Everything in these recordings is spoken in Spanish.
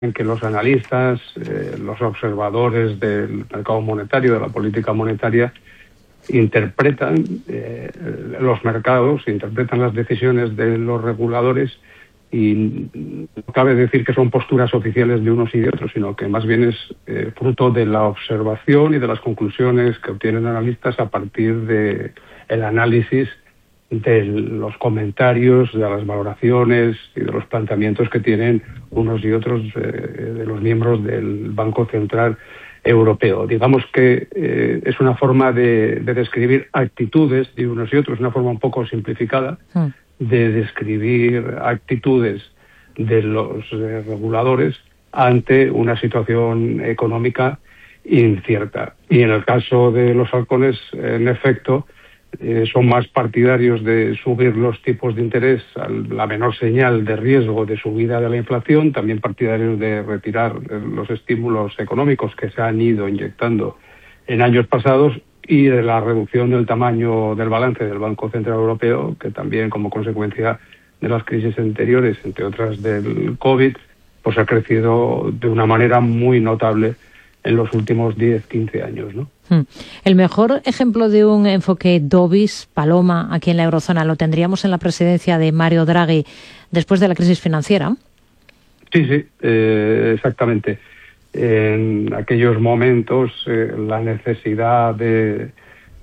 en que los analistas, los observadores del mercado monetario, de la política monetaria, interpretan los mercados, interpretan las decisiones de los reguladores, y no cabe decir que son posturas oficiales de unos y de otros, sino que más bien es fruto de la observación y de las conclusiones que obtienen analistas a partir del análisis de los comentarios, de las valoraciones y de los planteamientos que tienen unos y otros de los miembros del Banco Central Europeo. Digamos que es una forma de describir actitudes de unos y otros, una forma un poco simplificada de describir actitudes de los reguladores ante una situación económica incierta. Y en el caso de los halcones, en efecto, son más partidarios de subir los tipos de interés a la menor señal de riesgo de subida de la inflación, también partidarios de retirar los estímulos económicos que se han ido inyectando en años pasados y de la reducción del tamaño del balance del Banco Central Europeo, que también como consecuencia de las crisis anteriores, entre otras del COVID, pues ha crecido de una manera muy notable en los últimos 10-15 años, ¿no? El mejor ejemplo de un enfoque dovish, Paloma, aquí en la eurozona, lo tendríamos en la presidencia de Mario Draghi después de la crisis financiera. Sí, exactamente. En aquellos momentos la necesidad de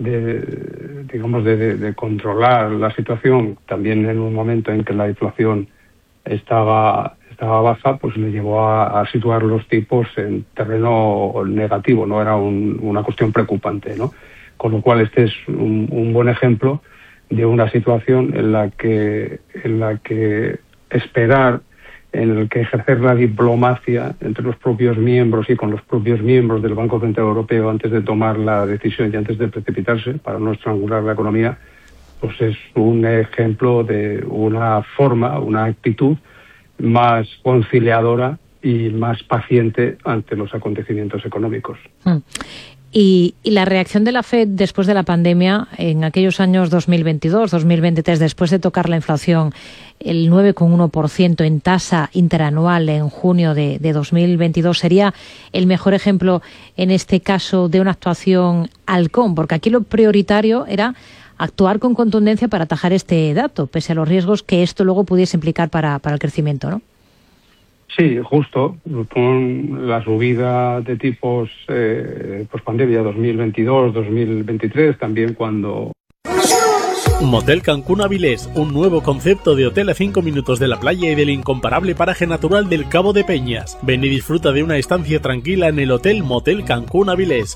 controlar la situación, también en un momento en que la inflación estaba baja, pues le llevó a situar los tipos en terreno negativo, no era una cuestión preocupante, ¿no? Con lo cual este es un buen ejemplo de una situación en la que esperar, en el que ejercer la diplomacia entre los propios miembros y con los propios miembros del Banco Central Europeo antes de tomar la decisión y antes de precipitarse para no estrangular la economía, pues es un ejemplo de una forma, una actitud más conciliadora y más paciente ante los acontecimientos económicos. Y la reacción de la FED después de la pandemia, en aquellos años 2022, 2023, después de tocar la inflación el 9,1% en tasa interanual en junio de 2022, sería el mejor ejemplo en este caso de una actuación halcón, porque aquí lo prioritario era actuar con contundencia para atajar este dato, pese a los riesgos que esto luego pudiese implicar para el crecimiento, ¿no? Sí, justo. Con la subida de tipos post-pandemia 2022-2023, también cuando... Motel Cancún Avilés, un nuevo concepto de hotel a 5 minutos de la playa y del incomparable paraje natural del Cabo de Peñas. Ven y disfruta de una estancia tranquila en el Hotel Motel Cancún Avilés,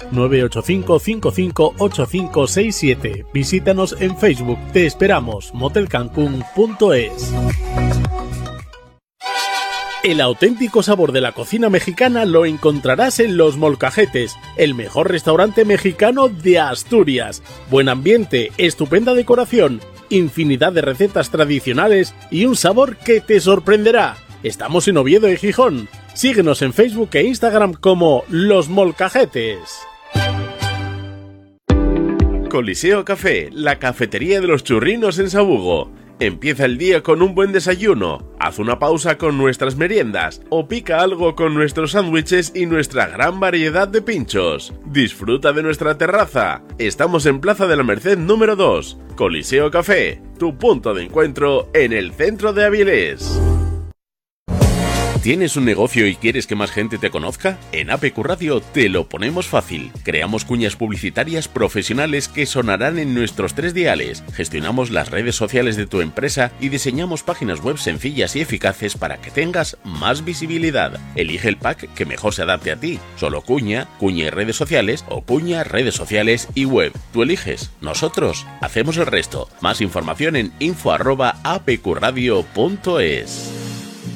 985-558567. Visítanos en Facebook. Te esperamos. motelcancún.es. El auténtico sabor de la cocina mexicana lo encontrarás en Los Molcajetes, el mejor restaurante mexicano de Asturias. Buen ambiente, estupenda decoración, infinidad de recetas tradicionales y un sabor que te sorprenderá. Estamos en Oviedo y Gijón. Síguenos en Facebook e Instagram como Los Molcajetes. Coliseo Café, la cafetería de los churrinos en Sabugo. Empieza el día con un buen desayuno, haz una pausa con nuestras meriendas o pica algo con nuestros sándwiches y nuestra gran variedad de pinchos. Disfruta de nuestra terraza. Estamos en Plaza de la Merced número 2. Coliseo Café, tu punto de encuentro en el centro de Avilés. ¿Tienes un negocio y quieres que más gente te conozca? En APQ Radio te lo ponemos fácil. Creamos cuñas publicitarias profesionales que sonarán en nuestros 3 diales. Gestionamos las redes sociales de tu empresa y diseñamos páginas web sencillas y eficaces para que tengas más visibilidad. Elige el pack que mejor se adapte a ti. Solo cuña y redes sociales o cuña, redes sociales y web. Tú eliges. Nosotros hacemos el resto. Más información en info@apqradio.es.